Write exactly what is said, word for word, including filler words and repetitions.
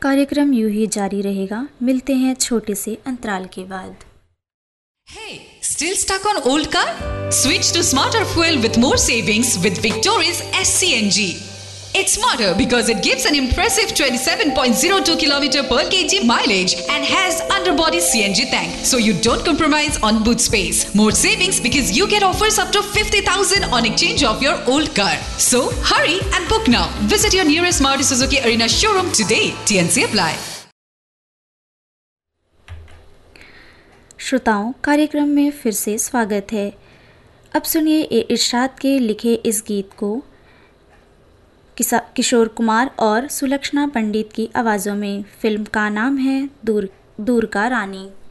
कार्यक्रम यूं ही जारी रहेगा। मिलते हैं छोटे से अंतराल के बाद। Hey, still stuck on old car? Switch to smarter fuel with more savings with Victoria's S C N G. It's smarter because it gives an impressive twenty-seven point zero two kilometer per kg mileage and has underbody C N G tank, so you don't compromise on boot space. More savings because you get offers up to fifty thousand on exchange of your old car. So hurry and book now. Visit your nearest Maruti Suzuki Arena showroom today. T N C apply. श्रोताओं, कार्यक्रम में फिर से स्वागत है। अब सुनिए इरशाद के लिखे इस गीत को किशोर कुमार और सुलक्षणा पंडित की आवाज़ों में। फिल्म का नाम है दूर दूर का रानी।